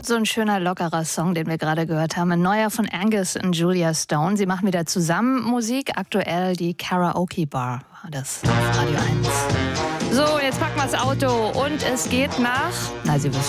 So ein schöner, lockerer Song, den wir gerade gehört haben. Ein neuer von Angus und Julia Stone. Sie machen wieder zusammen Musik. Aktuell die Karaoke Bar. Das auf Radio 1. So, jetzt packen wir das Auto und es geht nach... Na, Sie wissen